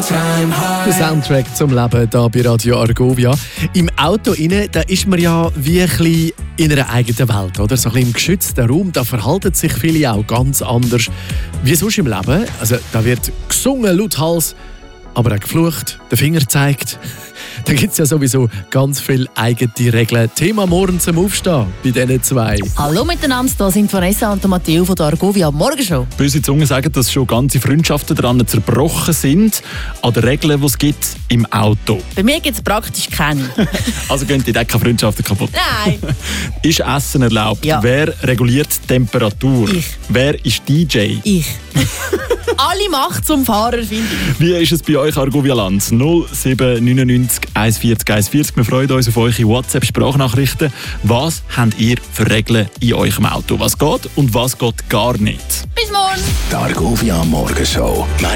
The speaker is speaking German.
Der Soundtrack zum Leben hier bei Radio Argovia. Im Auto innen, da ist man ja wie ein bisschen in einer eigenen Welt, oder? So ein bisschen im geschützten Raum, da verhalten sich viele auch ganz anders wie sonst im Leben. Also da wird gesungen lauthals, aber auch geflucht, der Finger zeigt. Da gibt es ja sowieso ganz viele eigene Regeln. Thema morgen zum Aufstehen bei diesen zwei. Hallo miteinander, hier sind Vanessa und Matteo von der Argovia Morgenshow. Böse Zungen sagen, dass schon ganze Freundschaften daran zerbrochen sind, an den Regeln, die es gibt im Auto. Bei mir gibt es praktisch keine. Also gehen die keine Freundschaften kaputt. Nein. Ist Essen erlaubt? Ja. Wer reguliert die Temperatur? Ich. Wer ist DJ? Ich. Alle Macht zum Fahrer, finde ich. Wie ist es bei euch, Argovia Land? 0799 140 140. Wir freuen uns auf eure WhatsApp-Sprachnachrichten. Was habt ihr für Regeln in eurem Auto? Was geht und was geht gar nicht? Bis morgen. Die Argovia Morgenshow.